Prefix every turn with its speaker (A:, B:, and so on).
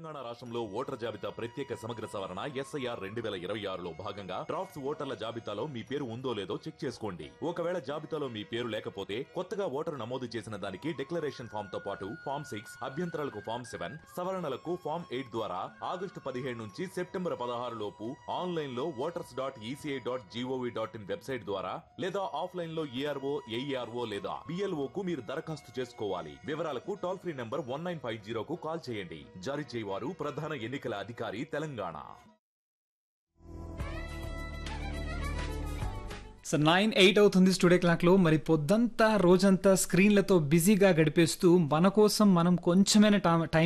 A: తెలంగాణ రాష్ట్రంలో ఓటర్ జాబితా ప్రత్యేక సమగ్ర సవరణ ఎస్ఐఆర్ 2026లో భాగంగా డ్రాఫ్ట్స్ ఓటర్ల జాబితాలో మీ పేరు ఉందో లేదో చెక్ చేసుకోండి. ఒకవేళ జాబితాలో మీ పేరు లేకపోతే కొత్తగా ఓటరు నమోదు చేసిన దానికి డిక్లరేషన్ ఫామ్ తో పాటు ఫామ్ 6, అభ్యంతరాలకు ఫామ్ 7, సవరణలకు ఫామ్ 8 ద్వారా ఆగస్టు 17 నుంచి సెప్టెంబర్ 16 లోపు ఆన్లైన్ లో voters.eci.gov.in వెబ్సైట్ ద్వారా లేదా ఆఫ్లైన్ లో ఏఆర్ఓ, ఏఈఆర్ఓ లేదా బిఎల్ఓ కు మీరు దరఖాస్తు చేసుకోవాలి. వివరాలకు టోల్ ఫ్రీ నంబర్ 1950 కు కాల్ చేయండి. జారీ చేయవారు ప్రధాన ఎన్నికల అధికారి తెలంగాణ.
B: సో 9:08 అవుతుంది స్టూడియో క్లాక్లో. మరి పొద్దంతా రోజంతా స్క్రీన్లతో బిజీగా గడిపేస్తూ మన కోసం మనం కొంచెమైనా టైం